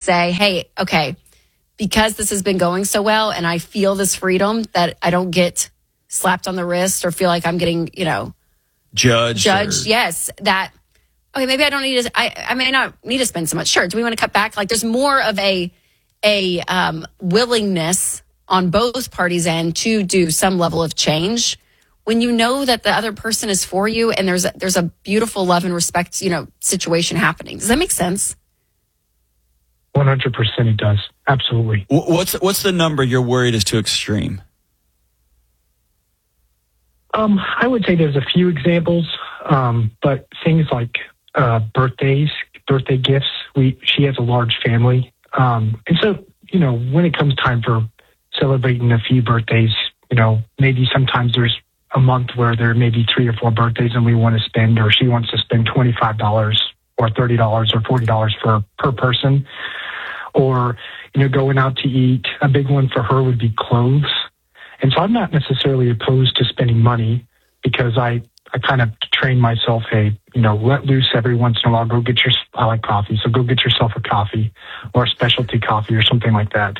say, hey, okay, because this has been going so well and I feel this freedom that I don't get slapped on the wrist or feel like I'm getting, judged. Yes. That, okay, maybe I don't need to, I may not need to spend so much. Sure. Do we want to cut back? Like there's more of a willingness on both parties' end to do some level of change when you know that the other person is for you and there's a beautiful love and respect, situation happening. Does that make sense? 100% it does. Absolutely. What's the number you're worried is too extreme? I would say there's a few examples, but things like birthday gifts. She has a large family, and so when it comes time for celebrating a few birthdays, maybe sometimes there's a month where there may be 3 or 4 birthdays, and we want to spend, or she wants to spend $25 or $30 or $40 per person, or going out to eat. A big one for her would be clothes. And so I'm not necessarily opposed to spending money because I kind of train myself, hey, let loose every once in a while. I like coffee, so go get yourself a coffee or a specialty coffee or something like that.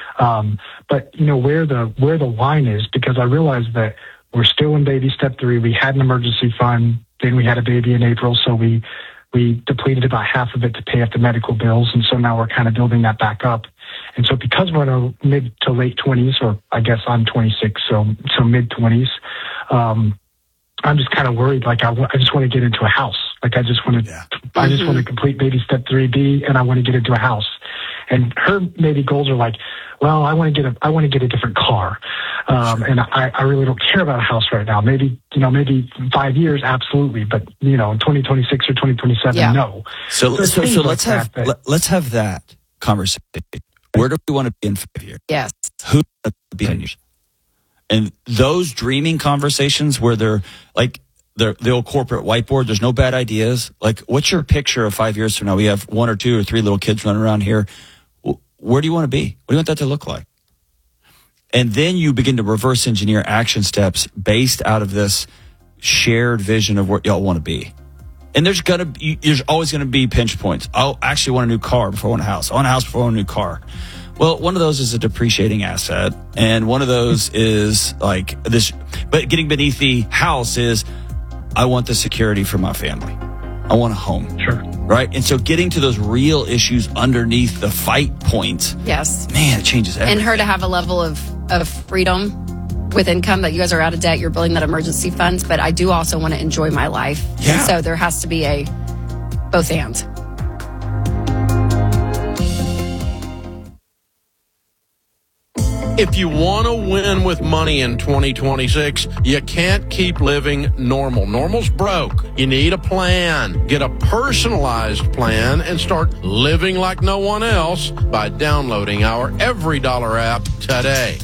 But where the line is, because I realized that we're still in baby step 3. We had an emergency fund, then we had a baby in April, so we depleted about half of it to pay off the medical bills, and so now we're kind of building that back up. And so because we're in our mid to late 20s, or I guess I'm 26, so mid 20s, I'm just kind of worried. Like I just want to get into a house. Like I just want to complete baby step 3B, and I want to get into a house. And her maybe goals are like, well, I want to get a different car, and I really don't care about a house right now. Maybe 5 years, absolutely, but in 2026 or 2027, no. So let's have that conversation. Where do we want to be in 5 years? Yes. Who to be in 10 years? And those dreaming conversations where they're like the old corporate whiteboard, there's no bad ideas. Like, what's your picture of 5 years from now? We have 1 or 2 or 3 little kids running around here. Where do you want to be? What do you want that to look like? And then you begin to reverse engineer action steps based out of this shared vision of where y'all want to be. And there's always going to be pinch points. I actually want a new car before I want a house. I want a house before I want a new car. Well, one of those is a depreciating asset. And one of those is like this. But getting beneath the house is I want the security for my family. I want a home. Sure. Right? And so getting to those real issues underneath the fight points. Yes. Man, it changes everything. And her to have a level of freedom with income, that you guys are out of debt, you're building that emergency funds, but I do also want to enjoy my life. Yeah. And so there has to be a both and. If you want to win with money in 2026, you can't keep living normal. Normal's broke. You need a plan. Get a personalized plan and start living like no one else by downloading our Every Dollar app today.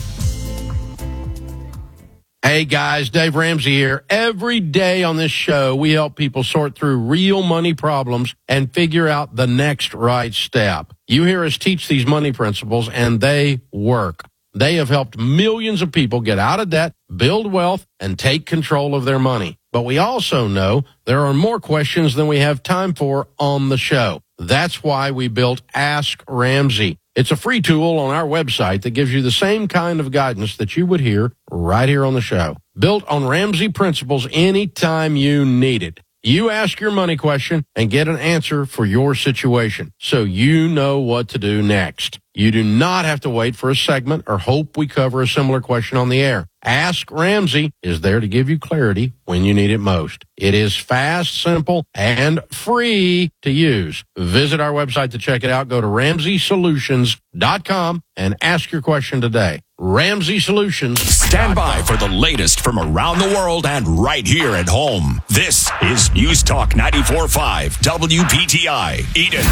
Hey guys, Dave Ramsey here. Every day on this show, we help people sort through real money problems and figure out the next right step. You hear us teach these money principles, and they work. They have helped millions of people get out of debt, build wealth, and take control of their money. But we also know there are more questions than we have time for on the show. That's why we built Ask Ramsey. It's a free tool on our website that gives you the same kind of guidance that you would hear right here on the show. Built on Ramsey principles anytime you need it. You ask your money question and get an answer for your situation, so you know what to do next. You do not have to wait for a segment or hope we cover a similar question on the air. Ask Ramsey is there to give you clarity when you need it most. It is fast, simple, and free to use. Visit our website to check it out. Go to RamseySolutions.com and ask your question today. Ramsey Solutions. Stand by for the latest from around the world and right here at home. This is News Talk 94.5 WPTI, Eden.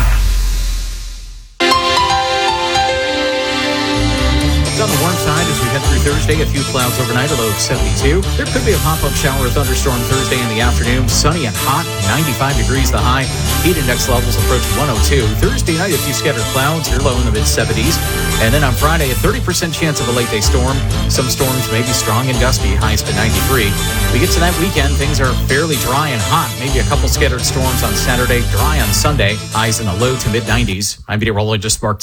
It's on the warm side as we head through Thursday. A few clouds overnight, a low of 72. There could be a pop-up shower or thunderstorm Thursday in the afternoon. Sunny and hot, 95 degrees the high. Heat index levels approach 102. Thursday night, a few scattered clouds. You're low in the mid-70s. And then on Friday, a 30% chance of a late-day storm. Some storms may be strong and gusty, highs to 93. We get to that weekend, things are fairly dry and hot. Maybe a couple scattered storms on Saturday, dry on Sunday. Highs in the low to mid-90s. I'm meteorologist Mark